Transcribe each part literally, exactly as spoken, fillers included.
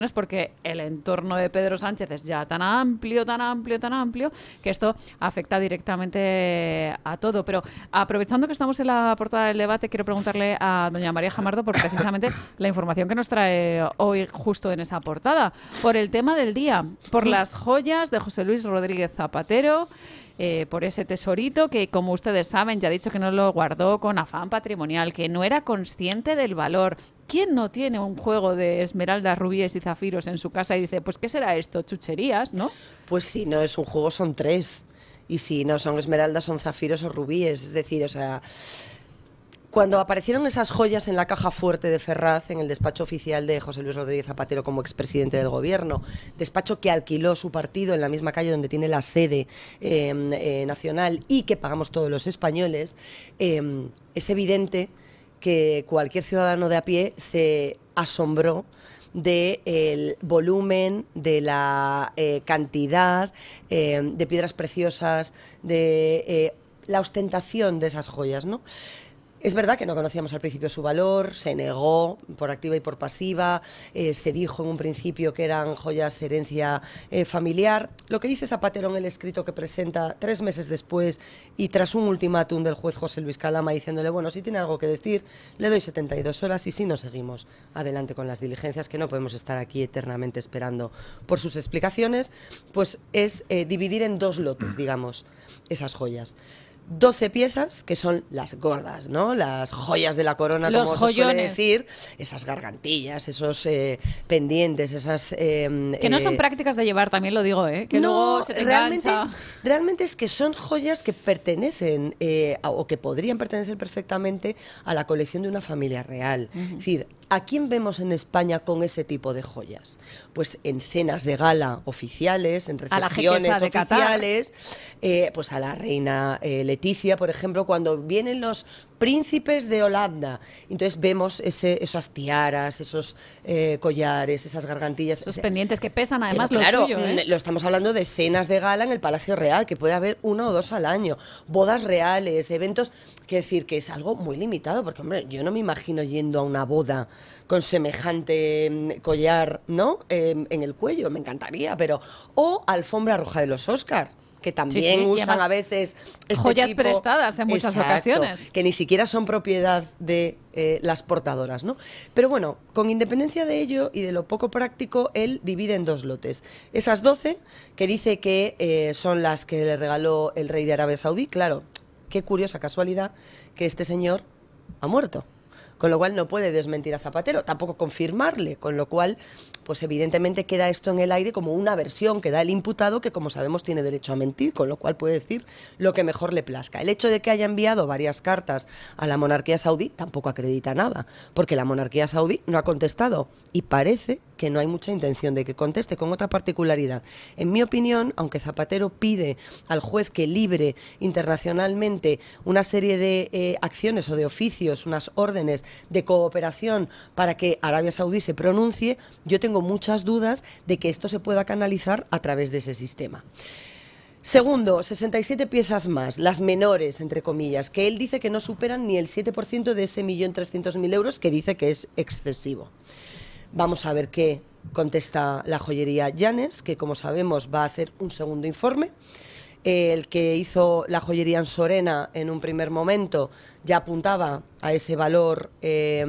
porque el entorno de Pedro Sánchez es ya tan amplio, tan amplio, tan amplio, que esto afecta directamente a todo. Pero aprovechando que estamos en la portada del debate, quiero preguntarle a doña María Jamardo por precisamente la información que nos trae hoy justo en esa portada, por el tema del día, por las joyas de José Luis Rodríguez Zapatero, Eh, por ese tesorito que, como ustedes saben, ya ha dicho que no lo guardó con afán patrimonial, que no era consciente del valor. ¿Quién no tiene un juego de esmeraldas, rubíes y zafiros en su casa y dice, pues qué será esto? Chucherías, ¿no? Pues si no es un juego son tres, y si no son esmeraldas son zafiros o rubíes, es decir, o sea... Cuando aparecieron esas joyas en la caja fuerte de Ferraz, en el despacho oficial de José Luis Rodríguez Zapatero como expresidente del gobierno, despacho que alquiló su partido en la misma calle donde tiene la sede eh, eh, nacional y que pagamos todos los españoles, eh, es evidente que cualquier ciudadano de a pie se asombró del volumen, de la eh, cantidad eh, de piedras preciosas, de eh, la ostentación de esas joyas, ¿no? Es verdad que no conocíamos al principio su valor, se negó por activa y por pasiva, eh, se dijo en un principio que eran joyas herencia eh, familiar. Lo que dice Zapatero en el escrito que presenta tres meses después y tras un ultimátum del juez José Luis Calama diciéndole, bueno, si tiene algo que decir, le doy setenta y dos horas y si no seguimos adelante con las diligencias, que no podemos estar aquí eternamente esperando por sus explicaciones, pues es eh, dividir en dos lotes, digamos, esas joyas. doce piezas, que son las gordas, ¿no? Las joyas de la corona, Los como joyones. se suele decir. Esas gargantillas, esos eh, pendientes, esas... Eh, Que no eh, son prácticas de llevar, también lo digo, ¿eh? Que no, luego se te realmente, engancha. realmente es que son joyas que pertenecen eh, a, o que podrían pertenecer perfectamente a la colección de una familia real. Uh-huh. Es decir, ¿a quién vemos en España con ese tipo de joyas? Pues en cenas de gala oficiales, en recepciones oficiales, eh, pues a la reina eh, Leticia, por ejemplo, cuando vienen los príncipes de Holanda. Entonces vemos ese, esas tiaras, esos eh, collares, esas gargantillas. Esos ese, pendientes que pesan, además, pero, claro, lo suyo, ¿eh? Lo estamos hablando de cenas de gala en el Palacio Real, que puede haber una o dos al año, bodas reales, eventos, quiero decir que es algo muy limitado, porque, hombre, yo no me imagino yendo a una boda con semejante collar, ¿no?, eh, en el cuello, me encantaría, pero... O alfombra roja de los Oscar, que también sí, sí, usan a veces este joyas tipo, prestadas en muchas exacto, ocasiones, que ni siquiera son propiedad de eh, las portadoras, ¿no? Pero bueno, con independencia de ello y de lo poco práctico, él divide en dos lotes. Esas doce, que dice que eh, son las que le regaló el rey de Arabia Saudí. Claro, qué curiosa casualidad que este señor ha muerto, con lo cual no puede desmentir a Zapatero, tampoco confirmarle, con lo cual, pues evidentemente queda esto en el aire como una versión que da el imputado, que como sabemos tiene derecho a mentir, con lo cual puede decir lo que mejor le plazca. El hecho de que haya enviado varias cartas a la monarquía saudí tampoco acredita nada, porque la monarquía saudí no ha contestado y parece que no hay mucha intención de que conteste, con otra particularidad. En mi opinión, aunque Zapatero pide al juez que libre internacionalmente una serie de eh, acciones o de oficios, unas órdenes de cooperación para que Arabia Saudí se pronuncie, yo tengo muchas dudas de que esto se pueda canalizar a través de ese sistema. Segundo, sesenta y siete piezas más, las menores, entre comillas, que él dice que no superan ni el siete por ciento de ese millón trescientos mil euros, que dice que es excesivo. Vamos a ver qué contesta la joyería Llanes, que como sabemos va a hacer un segundo informe. El que hizo la joyería en Sorena en un primer momento ya apuntaba a ese valor eh,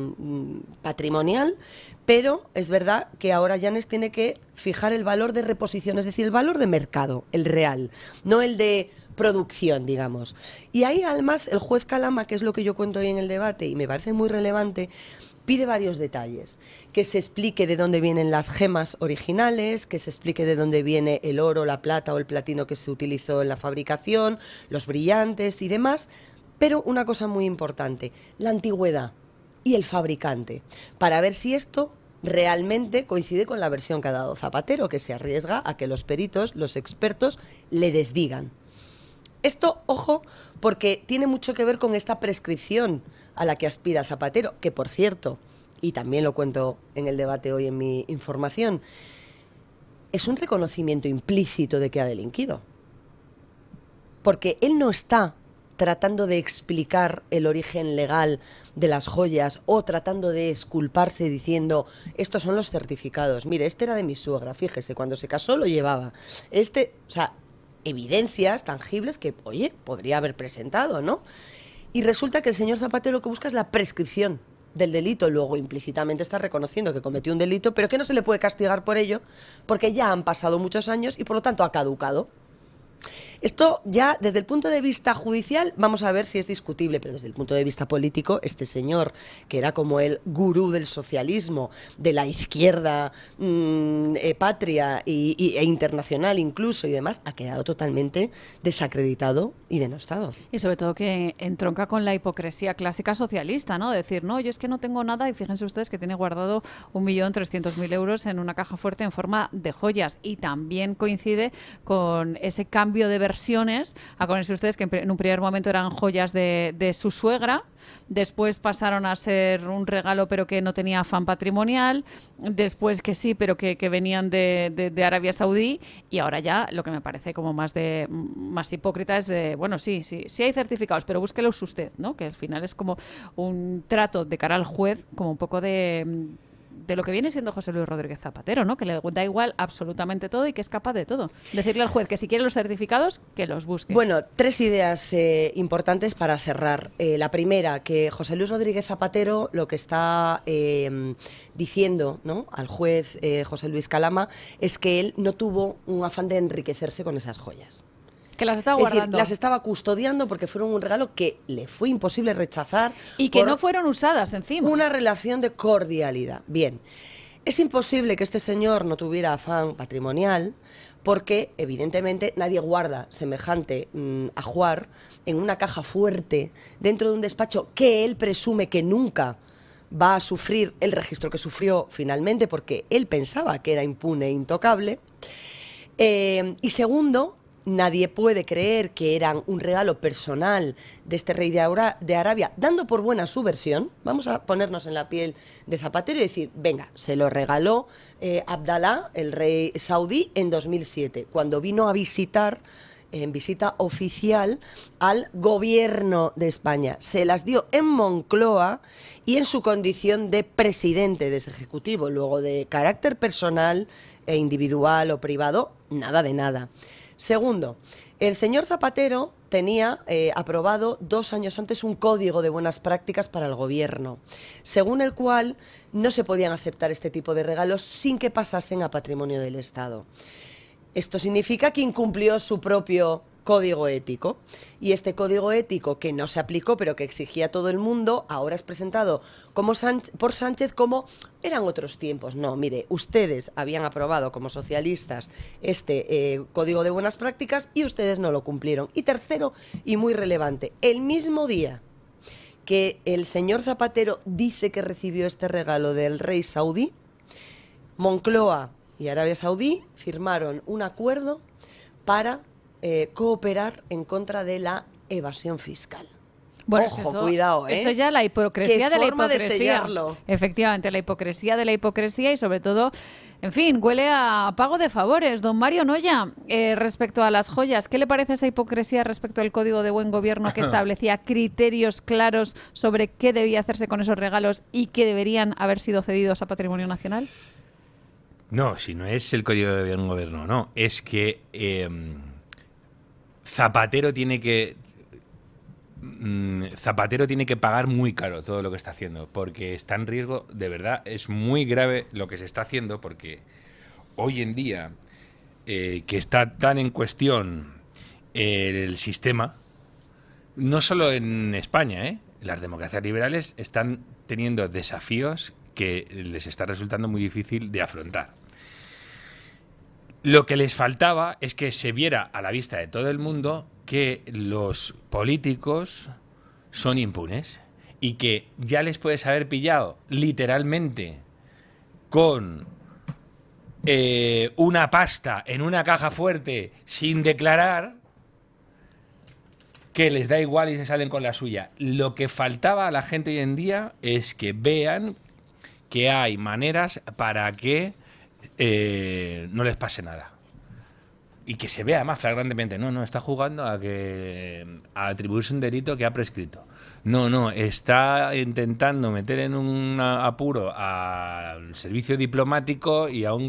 patrimonial, pero es verdad que ahora Llanes tiene que fijar el valor de reposición, es decir, el valor de mercado, el real, no el de producción, digamos. Y ahí además el juez Calama, que es lo que yo cuento hoy en el debate y me parece muy relevante, pide varios detalles, que se explique de dónde vienen las gemas originales, que se explique de dónde viene el oro, la plata o el platino que se utilizó en la fabricación, los brillantes y demás, pero una cosa muy importante, la antigüedad y el fabricante, para ver si esto realmente coincide con la versión que ha dado Zapatero, que se arriesga a que los peritos, los expertos, le desdigan. Esto, ojo, porque tiene mucho que ver con esta prescripción a la que aspira Zapatero, que por cierto, y también lo cuento en el debate hoy en mi información, es un reconocimiento implícito de que ha delinquido. Porque él no está tratando de explicar el origen legal de las joyas o tratando de exculparse diciendo estos son los certificados, mire, este era de mi suegra, fíjese, cuando se casó lo llevaba, este, o sea, evidencias tangibles que, oye, podría haber presentado, ¿no? Y resulta que el señor Zapatero lo que busca es la prescripción del delito, luego implícitamente está reconociendo que cometió un delito, pero que no se le puede castigar por ello, porque ya han pasado muchos años y por lo tanto ha caducado. Esto ya desde el punto de vista judicial vamos a ver si es discutible, pero desde el punto de vista político este señor, que era como el gurú del socialismo, de la izquierda mmm, eh, patria y, y, e internacional incluso y demás, ha quedado totalmente desacreditado y denostado. Y sobre todo que entronca con la hipocresía clásica socialista, ¿no? Decir, no, yo es que no tengo nada y fíjense ustedes que tiene guardado un millón trescientos mil euros en una caja fuerte en forma de joyas, y también coincide con ese cambio de versiones. Acuérdense ustedes que en un primer momento eran joyas de, de su suegra, después pasaron a ser un regalo pero que no tenía afán patrimonial, después que sí, pero que, que venían de, de, de Arabia Saudí, y ahora ya lo que me parece como más de más hipócrita es de, bueno, sí, sí, sí hay certificados, pero búsquelos usted, ¿no? Que al final es como un trato de cara al juez, como un poco de... de lo que viene siendo José Luis Rodríguez Zapatero, ¿no? Que le da igual absolutamente todo y que es capaz de todo. Decirle al juez que si quiere los certificados, que los busque. Bueno, tres ideas eh, importantes para cerrar. Eh, la primera, que José Luis Rodríguez Zapatero lo que está eh, diciendo, ¿no?, al juez eh, José Luis Calama es que él no tuvo un afán de enriquecerse con esas joyas. Que las estaba es guardando. Decir, las estaba custodiando porque fueron un regalo que le fue imposible rechazar. Y que no fueron usadas encima. Una relación de cordialidad. Bien, es imposible que este señor no tuviera afán patrimonial porque, evidentemente, nadie guarda semejante mmm, ajuar en una caja fuerte dentro de un despacho que él presume que nunca va a sufrir el registro que sufrió finalmente porque él pensaba que era impune e intocable. Eh, y segundo, nadie puede creer que eran un regalo personal de este rey de, Aura, de Arabia, dando por buena su versión. Vamos a ponernos en la piel de Zapatero y decir, venga, se lo regaló eh, Abdalá, el rey saudí, en dos mil siete, cuando vino a visitar, en visita oficial, al gobierno de España. Se las dio en Moncloa y en su condición de presidente de ese ejecutivo. Luego, de carácter personal e individual o privado, nada de nada. Segundo, el señor Zapatero tenía eh, aprobado dos años antes un código de buenas prácticas para el gobierno, según el cual no se podían aceptar este tipo de regalos sin que pasasen a patrimonio del Estado. Esto significa que incumplió su propio código ético, y este código ético, que no se aplicó pero que exigía a todo el mundo, ahora es presentado como Sánchez, por Sánchez como eran otros tiempos. No, mire, ustedes habían aprobado como socialistas este eh, código de buenas prácticas y ustedes no lo cumplieron. Y tercero, y muy relevante, el mismo día que el señor Zapatero dice que recibió este regalo del rey saudí, Moncloa y Arabia Saudí firmaron un acuerdo para Eh, cooperar en contra de la evasión fiscal. Bueno, Ojo, esto, cuidado, ¿eh? Esto ya la hipocresía ¿Qué de la forma de hipocresía. sellarlo? Efectivamente, la hipocresía de la hipocresía y sobre todo, en fin, huele a pago de favores. Don Mario Noya, eh, respecto a las joyas, ¿qué le parece esa hipocresía respecto al Código de Buen Gobierno que establecía criterios claros sobre qué debía hacerse con esos regalos y que deberían haber sido cedidos a Patrimonio Nacional? No, si no es el Código de Buen Gobierno, no. Es que eh, Zapatero tiene que mmm, Zapatero tiene que pagar muy caro todo lo que está haciendo, porque está en riesgo, de verdad, es muy grave lo que se está haciendo, porque hoy en día eh, que está tan en cuestión eh, el sistema, no solo en España, ¿eh? Las democracias liberales están teniendo desafíos que les está resultando muy difícil de afrontar. Lo que les faltaba es que se viera a la vista de todo el mundo que los políticos son impunes y que ya les puedes haber pillado literalmente con eh, una pasta en una caja fuerte sin declarar, que les da igual y se salen con la suya. Lo que faltaba a la gente hoy en día es que vean que hay maneras para que Eh, no les pase nada. y que se vea más flagrantemente. No, no, está jugando a que a atribuirse un delito que ha prescrito. No, no, está intentando meter en un apuro al servicio diplomático y a un